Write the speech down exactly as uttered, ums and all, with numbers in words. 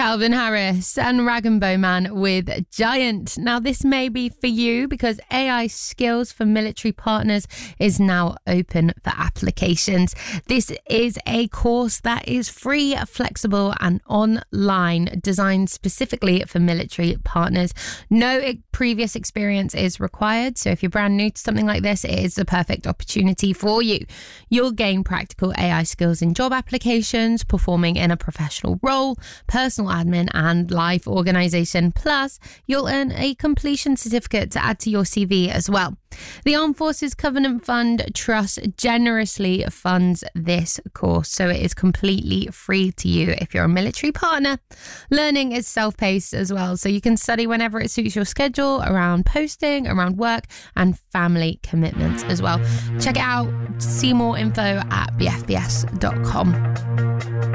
Calvin Harris and Rag and Bowman with Giant. Now, this may be for you because A I Skills for Military Partners is now open for applications. This is a course that is free, flexible and online, designed specifically for military partners. No previous experience is required, so if you're brand new to something like this, it is the perfect opportunity for you. You'll gain practical A I skills in job applications, performing in a professional role, personal admin and life organisation. Plus, you'll earn a completion certificate to add to your C V as well. The Armed Forces Covenant Fund Trust generously funds this course, so it is completely free to you if you're a military partner. Learning is self-paced as well, so you can study whenever it suits your schedule, around posting, around work and family commitments as well. Check it out. See more info at b f b s dot com.